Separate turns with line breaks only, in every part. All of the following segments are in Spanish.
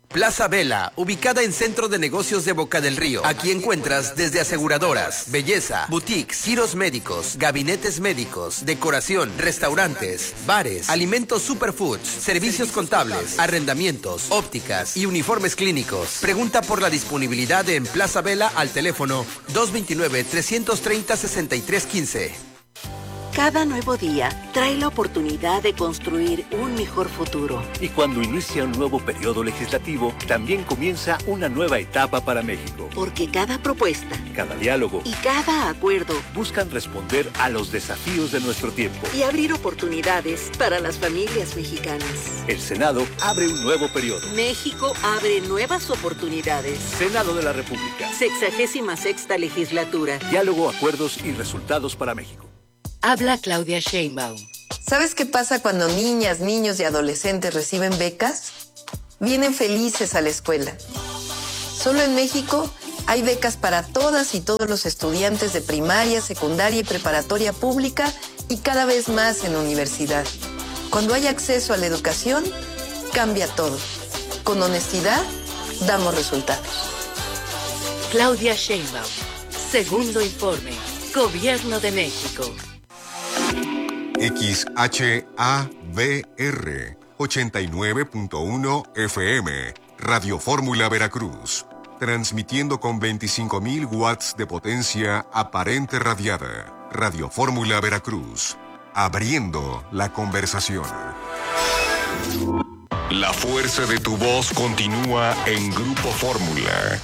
Plaza Vela, ubicada en Centro de Negocios de Boca del Río. Aquí encuentras desde aseguradoras, belleza, boutiques, giros médicos, gabinetes médicos, decoración, restaurantes, bares, alimentos superfoods, servicios contables, arrendamientos, ópticas y uniformes clínicos. Pregunta por la disponibilidad en Plaza Vela al teléfono 229-330-6315.
Cada nuevo día trae la oportunidad de construir un mejor futuro.
Y cuando inicia un nuevo periodo legislativo, también comienza una nueva etapa para México.
Porque cada propuesta,
cada diálogo
y cada acuerdo
buscan responder a los desafíos de nuestro tiempo
y abrir oportunidades para las familias mexicanas.
El Senado abre un nuevo periodo.
México abre nuevas oportunidades.
Senado de la República.
66ª legislatura.
Diálogo, acuerdos y resultados para México.
Habla Claudia Sheinbaum.
¿Sabes qué pasa cuando niñas, niños y adolescentes reciben becas? Vienen felices a la escuela. Solo en México hay becas para todas y todos los estudiantes de primaria, secundaria y preparatoria pública y cada vez más en universidad. Cuando hay acceso a la educación, cambia todo. Con honestidad, damos resultados.
Claudia Sheinbaum. Segundo informe. Gobierno de México.
XHABR 89.1 FM, Radio Fórmula Veracruz, transmitiendo con 25.000 watts de potencia aparente radiada. Radio Fórmula Veracruz, abriendo la conversación. La fuerza de tu voz continúa en Grupo Fórmula.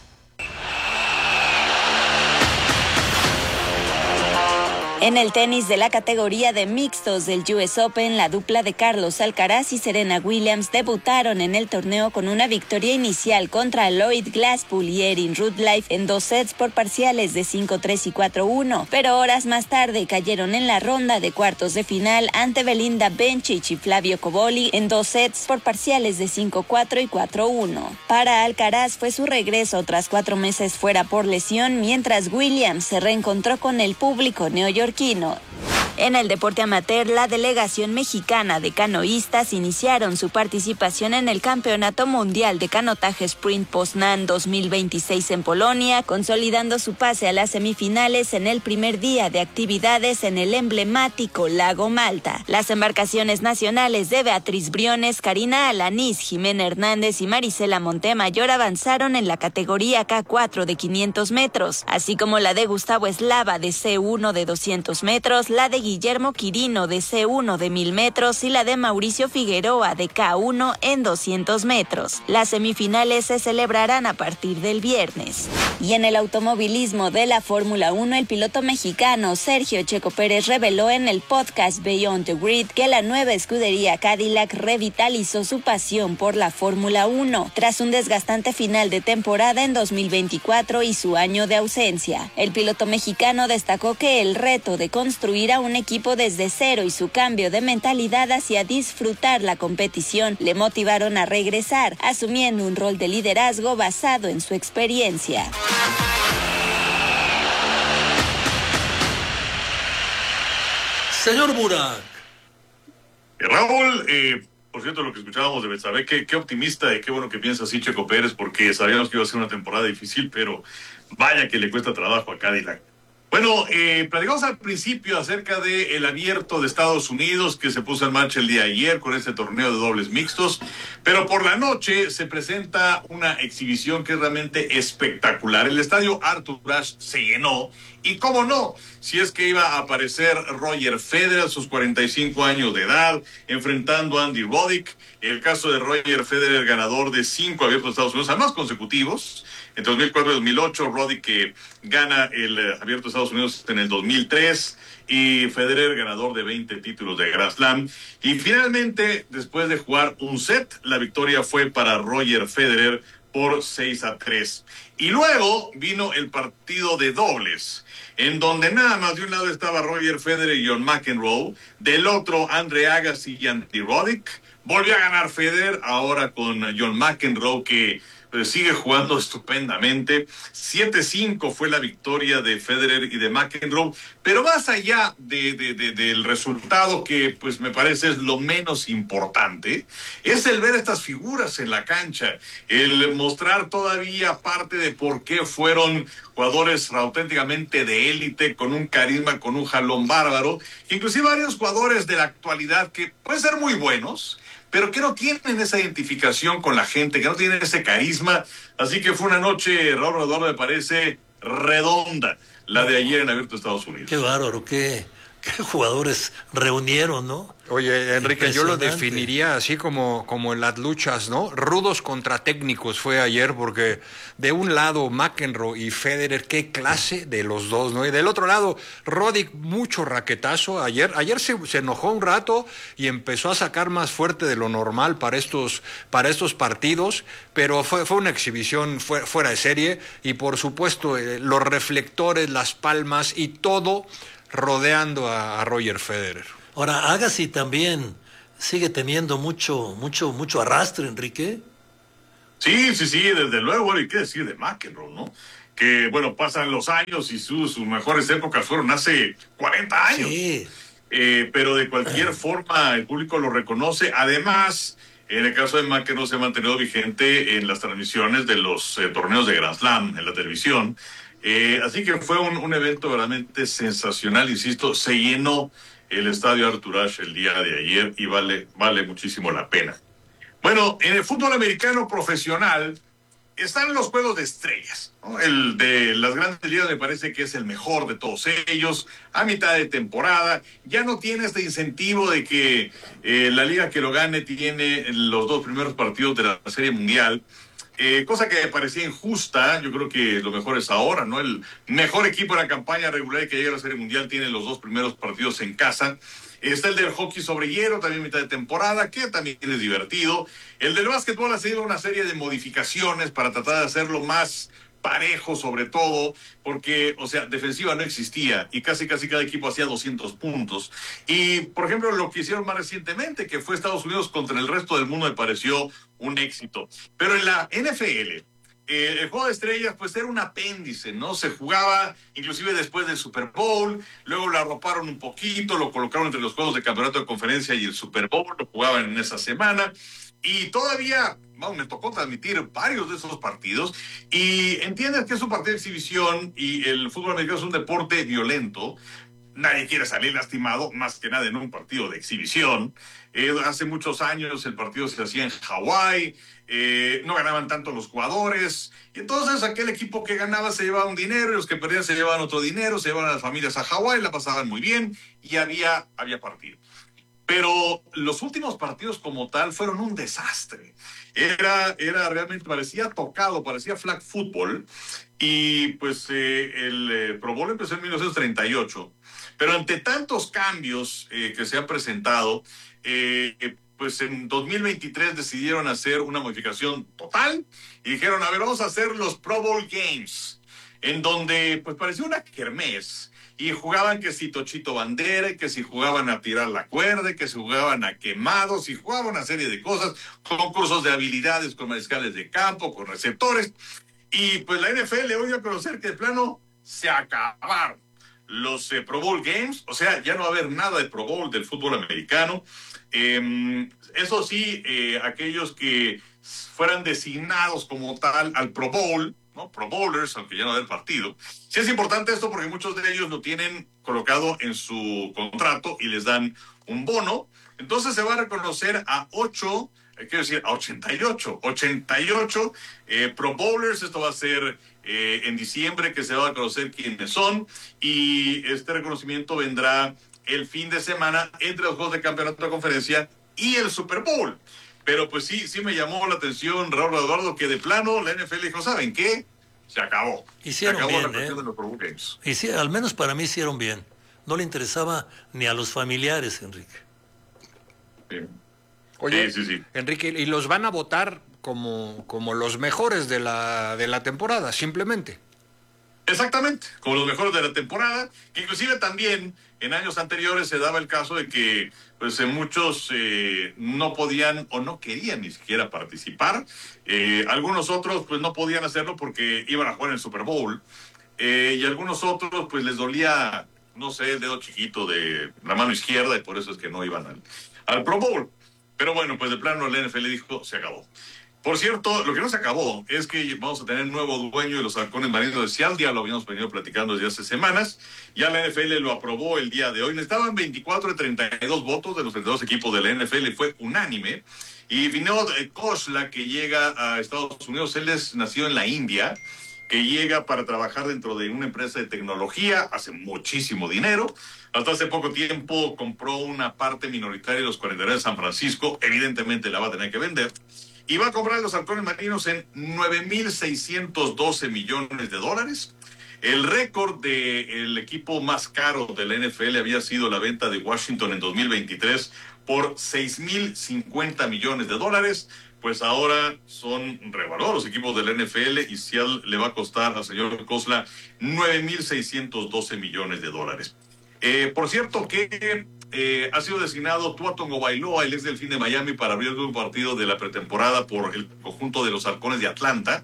En el tenis de la categoría de mixtos del US Open, la dupla de Carlos Alcaraz y Serena Williams debutaron en el torneo con una victoria inicial contra Lloyd Glasspool y Erin Rudlife en 2 sets por parciales de 5-3 y 4-1, pero horas más tarde cayeron en la ronda de cuartos de final ante Belinda Bencic y Flavio Cobolli en 2 sets por parciales de 5-4 y 4-1. Para Alcaraz fue su regreso tras 4 meses fuera por lesión, mientras Williams se reencontró con el público neoyorquino. En el deporte amateur, la delegación mexicana de canoístas iniciaron su participación en el Campeonato Mundial de Canotaje Sprint Poznan 2026 en Polonia, consolidando su pase a las semifinales en el primer día de actividades en el emblemático Lago Malta. Las embarcaciones nacionales de Beatriz Briones, Karina Alanís, Jimena Hernández y Marisela Montemayor avanzaron en la categoría K4 de 500 metros, así como la de Gustavo Eslava de C1 de 200 metros, la de Guillermo Quirino de C1 de 1000 metros y la de Mauricio Figueroa de K1 en 200 metros. Las semifinales se celebrarán a partir del viernes. Y en el automovilismo de la Fórmula 1, el piloto mexicano Sergio Checo Pérez reveló en el podcast Beyond the Grid que la nueva escudería Cadillac revitalizó su pasión por la Fórmula 1 tras un desgastante final de temporada en 2024 y su año de ausencia. El piloto mexicano destacó que el reto de construir a un equipo desde cero y su cambio de mentalidad hacia disfrutar la competición le motivaron a regresar, asumiendo un rol de liderazgo basado en su experiencia.
Señor Burak.
Raúl, por cierto, lo que escuchábamos de Betsabe, qué optimista y qué bueno que piensa así Checo Pérez, porque sabíamos que iba a ser una temporada difícil, pero vaya que le cuesta trabajo a Cadillac. Bueno, platicamos al principio acerca del Abierto de Estados Unidos que se puso en marcha el día de ayer con este torneo de dobles mixtos, pero por la noche se presenta una exhibición que es realmente espectacular. El estadio Arthur Ashe se llenó y cómo no, si es que iba a aparecer Roger Federer a sus 45 años de edad, enfrentando a Andy Roddick. El caso de Roger Federer, ganador de 5 Abiertos de Estados Unidos, además consecutivos, entre 2004 y 2008, Roddick que gana el Abierto de Estados Unidos en el 2003 y Federer ganador de 20 títulos de Grand Slam. Y finalmente, después de jugar un set, la victoria fue para Roger Federer por 6-3. Y luego vino el partido de dobles, en donde nada más de un lado estaba Roger Federer y John McEnroe, del otro Andre Agassi y Andy Roddick. Volvió a ganar Federer, ahora con John McEnroe, que sigue jugando estupendamente. 7-5 fue la victoria de Federer y de McEnroe, pero más allá del resultado, que pues me parece es lo menos importante, es el ver estas figuras en la cancha, el mostrar todavía parte de por qué fueron jugadores auténticamente de élite, con un carisma, con un jalón bárbaro, inclusive varios jugadores de la actualidad que pueden ser muy buenos, pero que no tienen esa identificación con la gente, que no tienen ese carisma. Así que fue una noche, Raúl Eduardo, me parece redonda, la de ayer en Abierto de Estados Unidos.
Qué bárbaro, qué jugadores reunieron, ¿no?
Oye, Enrique, yo lo definiría así como en las luchas, ¿no? Rudos contra técnicos fue ayer, porque de un lado McEnroe y Federer, qué clase de los dos, ¿no? Y del otro lado, Roddick, mucho raquetazo. Ayer se enojó un rato y empezó a sacar más fuerte de lo normal para estos partidos, pero fue una exhibición fuera de serie, y por supuesto los reflectores, las palmas y todo rodeando a Roger Federer.
Ahora, Agassi también sigue teniendo mucho arrastre, Enrique.
Sí, desde luego. Bueno, y qué decir de McEnroe, ¿no? Que, bueno, pasan los años y sus mejores épocas fueron hace 40 años.
Sí.
Pero de cualquier forma el público lo reconoce. Además, en el caso de McEnroe se ha mantenido vigente en las transmisiones de los torneos de Grand Slam en la televisión. Así que fue un evento realmente sensacional, insisto, se llenó el estadio Arthur Ashe el día de ayer y vale muchísimo la pena. Bueno, en el fútbol americano profesional están los juegos de estrellas, ¿no? El de las grandes ligas me parece que es el mejor de todos ellos, a mitad de temporada. Ya no tiene este incentivo de que la liga que lo gane tiene los 2 primeros partidos de la Serie Mundial. Cosa que me parecía injusta. Yo creo que lo mejor es ahora, ¿no? El mejor equipo de la campaña regular y que llega a la Serie Mundial tiene los 2 primeros partidos en casa. Está el del hockey sobre hielo, también mitad de temporada, que también es divertido. El del básquetbol ha sido una serie de modificaciones para tratar de hacerlo más parejo, sobre todo, porque, o sea, defensiva no existía y casi cada equipo hacía 200 puntos. Y, por ejemplo, lo que hicieron más recientemente, que fue Estados Unidos contra el resto del mundo, me pareció un éxito. Pero en la NFL, el juego de estrellas, pues era un apéndice, ¿no? Se jugaba inclusive después del Super Bowl, luego lo arroparon un poquito, lo colocaron entre los juegos de campeonato de conferencia y el Super Bowl, lo jugaban en esa semana. Y todavía, me tocó transmitir varios de esos partidos, y entiendes que es un partido de exhibición y el fútbol americano es un deporte violento. Nadie quiere salir lastimado, más que nada en un partido de exhibición. Hace muchos años el partido se hacía en Hawái, no ganaban tanto los jugadores, y entonces aquel equipo que ganaba se llevaba un dinero y los que perdían se llevaban otro dinero, se llevaban a las familias a Hawái, la pasaban muy bien y había partido. Pero los últimos partidos como tal fueron un desastre. Era realmente, parecía tocado, parecía flag football. Y pues el Pro Bowl empezó en 1938. Pero ante tantos cambios que se han presentado, pues en 2023 decidieron hacer una modificación total y dijeron, a ver, vamos a hacer los Pro Bowl Games, en donde pues parecía una kermés. Y jugaban que si Tochito Bandera, que si jugaban a tirar la cuerda, que si jugaban a quemados, y jugaban una serie de cosas, concursos de habilidades con mariscales de campo, con receptores. Y pues la NFL hoy dio a conocer que de plano se acabaron los Pro Bowl Games, o sea, ya no va a haber nada de Pro Bowl del fútbol americano. Eso sí, aquellos que fueran designados como tal al Pro Bowl, ¿no? Pro Bowlers, aunque ya no va a haber partido. Sí es importante esto porque muchos de ellos lo tienen colocado en su contrato y les dan un bono. Entonces se va a reconocer a 88 Pro Bowlers. Esto va a ser en diciembre, que se va a conocer quiénes son, y este reconocimiento vendrá el fin de semana entre los juegos de campeonato de conferencia y el Super Bowl. Pero pues sí me llamó la atención, Raúl Eduardo, que de plano la NFL dijo, ¿saben qué? Se acabó.
Hicieron
se acabó
bien,
la cuestión de los Pro Bowl Games.
Y sí, al menos para mí hicieron bien. No le interesaba ni a los familiares, Enrique.
Sí.
Oye,
sí.
Enrique, ¿y los van a votar como los mejores de la temporada, simplemente?
Exactamente, como los mejores de la temporada, que inclusive también en años anteriores se daba el caso de que pues muchos no podían o no querían ni siquiera participar. Algunos otros pues no podían hacerlo porque iban a jugar en el Super Bowl. Y algunos otros pues les dolía, no sé, el dedo chiquito de la mano izquierda y por eso es que no iban al Pro Bowl. Pero bueno, pues de plano la NFL dijo, se acabó. Por cierto, lo que no se acabó es que vamos a tener un nuevo dueño de los halcones marinos de Seattle. Ya lo habíamos venido platicando desde hace semanas. Ya la NFL lo aprobó el día de hoy. Necesitaban 24 de 32 votos de los 32 equipos de la NFL. Fue unánime. Y Vinod Khosla, que llega a Estados Unidos, él nació en la India, que llega para trabajar dentro de una empresa de tecnología, hace muchísimo dinero. Hasta hace poco tiempo compró una parte minoritaria de los 49 de San Francisco. Evidentemente la va a tener que vender. Y va a comprar los halcones marinos en $9,612 millones. El récord del equipo más caro de la NFL había sido la venta de Washington en 2023 por $6,050 millones. Pues ahora son revalorados los equipos de la NFL y Seattle le va a costar al señor Khosla $9,612 millones. Por cierto que ha sido designado Tua Tagovailoa, el ex Delfín de Miami, para abrir un partido de la pretemporada por el conjunto de los Halcones de Atlanta.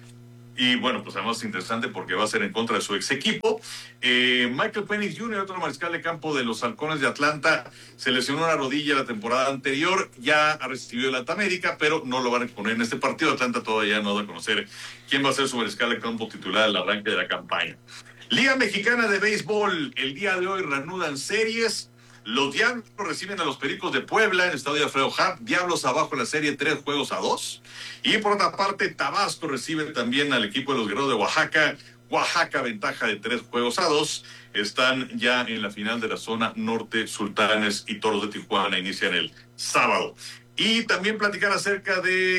Y bueno, pues además es interesante porque va a ser en contra de su ex equipo. Michael Penix Jr., otro mariscal de campo de los Halcones de Atlanta, se lesionó una rodilla la temporada anterior, ya ha recibido el Alta América, pero no lo van a poner en este partido. Atlanta todavía no da a conocer quién va a ser su mariscal de campo titular al arranque de la campaña. Liga Mexicana de Béisbol, el día de hoy reanudan series. Los Diablos reciben a los Pericos de Puebla en el estadio Alfredo Harp. Diablos abajo en la serie 3-2. Y por otra parte, Tabasco recibe también al equipo de los Guerreros de Oaxaca. Oaxaca, ventaja de 3-2. Están ya en la final de la zona norte. Sultanes y Toros de Tijuana inician el sábado. Y también platicar acerca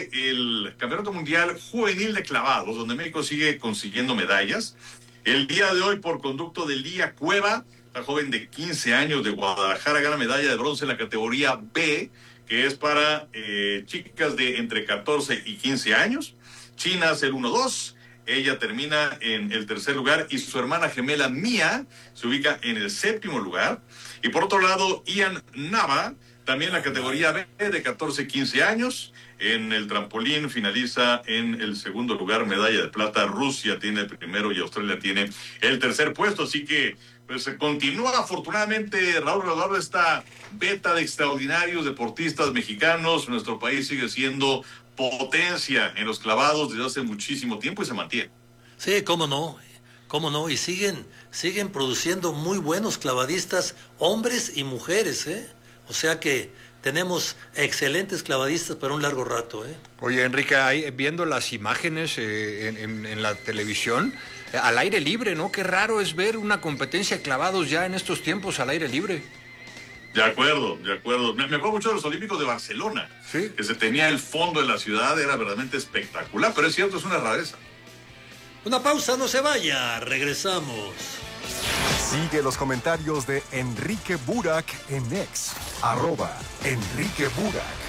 del Campeonato Mundial Juvenil de Clavados, donde México sigue consiguiendo medallas. El día de hoy, por conducto de Lía Cueva, la joven de 15 años de Guadalajara, gana medalla de bronce en la categoría B, que es para chicas de entre 14 y 15 años. China hace el 1-2, ella termina en el tercer lugar y su hermana gemela Mía se ubica en el séptimo lugar. Y por otro lado, Ian Nava, también la categoría B de 14 y 15 años. En el trampolín finaliza en el segundo lugar, medalla de plata. Rusia tiene el primero y Australia tiene el tercer puesto. Así que pues continúa afortunadamente, Raúl, alrededor de esta beta de extraordinarios deportistas mexicanos. Nuestro país sigue siendo potencia en los clavados desde hace muchísimo tiempo y se mantiene.
Sí, cómo no, y siguen produciendo muy buenos clavadistas, hombres y mujeres, O sea que tenemos excelentes clavadistas para un largo rato,
Oye, Enrique, ahí, viendo las imágenes en la televisión, al aire libre, ¿no? Qué raro es ver una competencia de clavados ya en estos tiempos al aire libre.
De acuerdo. Me acuerdo mucho de los Olímpicos de Barcelona, ¿sí? Que se tenía el fondo de la ciudad, era verdaderamente espectacular, pero es cierto, es una rareza.
Una pausa, no se vaya, regresamos.
Sigue los comentarios de Enrique Burak en X, @Enrique Burak.